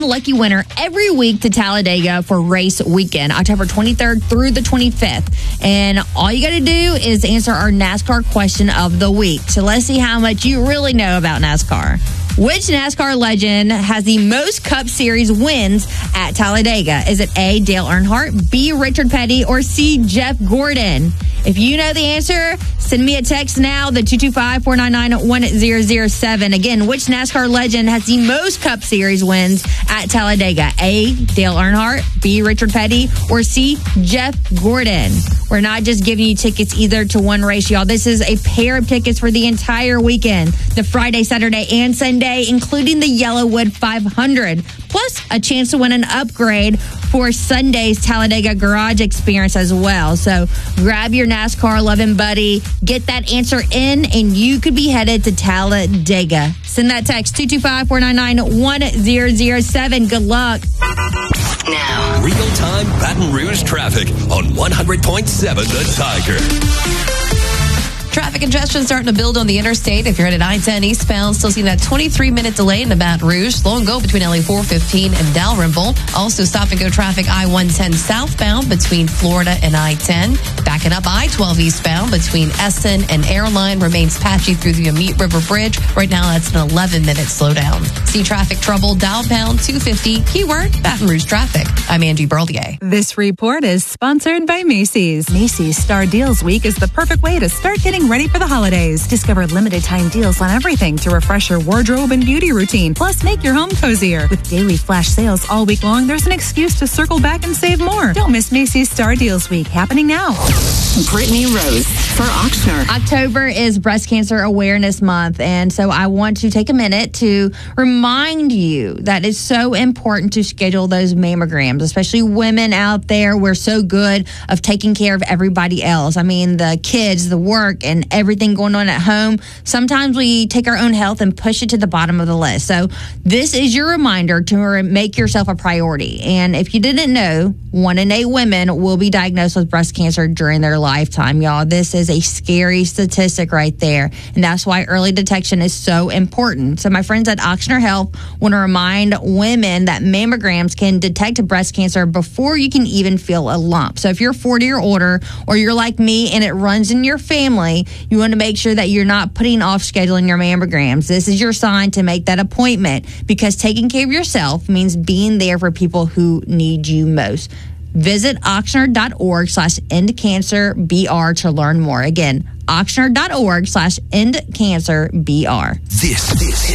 lucky winner every week to Talladega for race weekend, October 23rd through the 25th. And all you got to do is answer our NASCAR question of the week. So let's see how much you really know about NASCAR. Which NASCAR legend has the most Cup Series wins at Talladega? Is it A, Dale Earnhardt, B, Richard Petty, or C, Jeff Gordon? If you know the answer, send me a text now, the 225-499-1007. Again, which NASCAR legend has the most Cup Series wins at Talladega? A, Dale Earnhardt, B, Richard Petty, or C, Jeff Gordon? We're not just giving you tickets either to one race, y'all. This is a pair of tickets for the entire weekend, the Friday, Saturday, and Sunday, including the Yellowwood 500, plus a chance to win an upgrade for Sunday's Talladega Garage experience as well. So grab your NASCAR loving buddy, get that answer in, and you could be headed to Talladega. Send that text 225-499-1007. Good luck. Now, real-time Baton Rouge traffic on 100.7 The Tiger. Traffic congestion starting to build on the interstate. If you're headed I-10 eastbound, still seeing that 23-minute delay in the Baton Rouge. Slow and go between LA 415 and Dalrymple. Also stop and go traffic I-110 southbound between Florida and I-10. Backing up I-12 eastbound between Essen and Airline. Remains patchy through the Amite River Bridge. Right now that's an 11-minute slowdown. See traffic trouble downbound 250. Keyword Baton Rouge traffic. I'm Angie Berlier. This report is sponsored by Macy's. Macy's Star Deals Week is the perfect way to start getting ready for the holidays. Discover limited time deals on everything to refresh your wardrobe and beauty routine. Plus, make your home cozier. With daily flash sales all week long, there's an excuse to circle back and save more. Don't miss Macy's Star Deals Week, happening now. Brittany Rose for Ochsner. October is Breast Cancer Awareness Month, and so I want to take a minute to remind you that it's so important to schedule those mammograms, especially women out there. We're so good of taking care of everybody else. I mean, the kids, the work, and everything going on at home. Sometimes we take our own health and push it to the bottom of the list. So this is your reminder to make yourself a priority. And if you didn't know, 1 in 8 women will be diagnosed with breast cancer during their lifetime, y'all. This is a scary statistic right there. And that's why early detection is so important. So my friends at Ochsner Health want to remind women that mammograms can detect breast cancer before you can even feel a lump. So if you're 40 or older, or you're like me and it runs in your family, you want to make sure that you're not putting off scheduling your mammograms. This is your sign to make that appointment, because taking care of yourself means being there for people who need you most. Visit Ochsner.org/endcancerbr to learn more. Again, Ochsner.org/endcancerbr. This